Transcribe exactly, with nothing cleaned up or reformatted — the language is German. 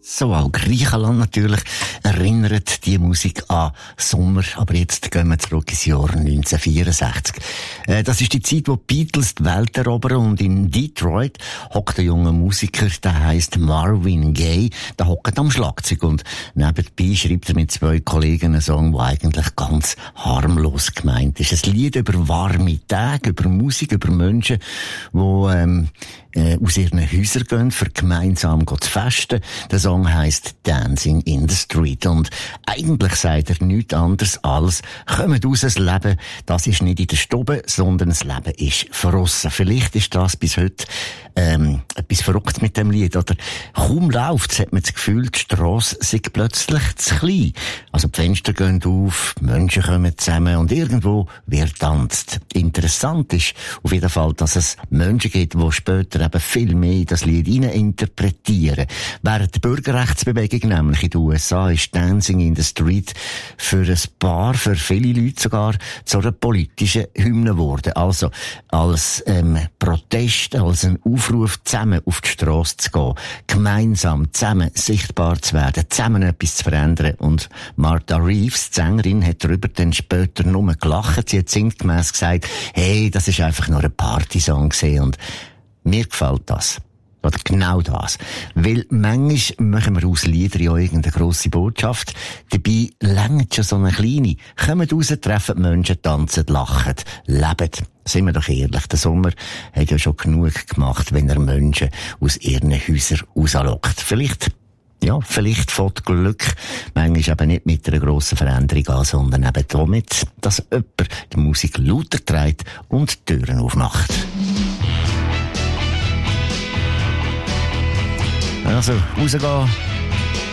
So, auch Griechenland natürlich erinnert die Musik an Sommer. Aber jetzt gehen wir zurück ins Jahr neunzehnhundertvierundsechzig. Äh, das ist die Zeit, wo die Beatles die Welt erobern, und in Detroit hockt ein junger Musiker, der heisst Marvin Gaye, der hockt am Schlagzeug, und nebenbei schreibt er mit zwei Kollegen einen Song, der eigentlich ganz harmlos gemeint ist. Ein Lied über warme Tage, über Musik, über Menschen, die ähm, äh, aus ihren Häusern gehen, für gemeinsam zu festen. Der Song heisst Dancing in the Street, und eigentlich sagt er nichts anderes als: kommt raus, das Leben, das ist nicht in der Stube, sondern das Leben ist draussen. Vielleicht ist das bis heute ähm, etwas verrückt mit dem Lied, oder? Kaum läuft's, hat man das Gefühl, die Strasse sei plötzlich zu klein. Also die Fenster gehen auf, die Menschen kommen zusammen und irgendwo wird tanzt. Interessant ist auf jeden Fall, dass es Menschen gibt, die später eben viel mehr in das Lied hinein interpretieren. Während die Bürgerrechtsbewegung nämlich in den U S A ist Dancing in the Street für ein paar, für viele Leute sogar, zu einer politischen Hymne geworden. Also als ähm, Protest, als ein Aufruf, zusammen auf die Strasse zu gehen, gemeinsam, zusammen sichtbar zu werden, zusammen etwas zu verändern. Und Martha Reeves, die Sängerin, hat darüber dann später nur gelacht. Sie hat sinngemäss gesagt, hey, das ist einfach nur ein Partysong gewesen. Und mir gefällt das. Oder genau das. Weil manchmal machen wir aus Liedern ja irgendeine grosse Botschaft. Dabei reicht schon so eine kleine. Kommt raus, treffen die Menschen, tanzen, lachen, leben. Seien wir doch ehrlich, der Sommer hat ja schon genug gemacht, wenn er Menschen aus ihren Häusern rauslockt. Vielleicht, ja, vielleicht fängt Glück manchmal eben nicht mit einer grossen Veränderung an, sondern eben damit, dass jemand die Musik lauter trägt und die Türen aufmacht. Also, rausgehen,